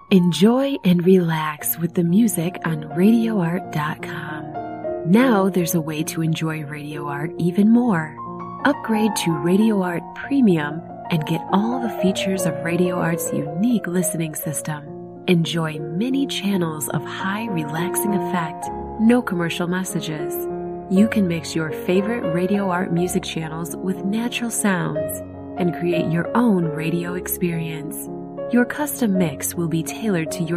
Enjoy and relax with the music on RadioArt.com. Now there's a way to enjoy Radio Art even more. Upgrade to Radio Art Premium and get all the features of Radio Art's unique listening system. Enjoy many channels of high relaxing effect, no commercial messages. You can mix your favorite Radio Art music channels with natural sounds and create your own radio experience. Your custom mix will be tailored to your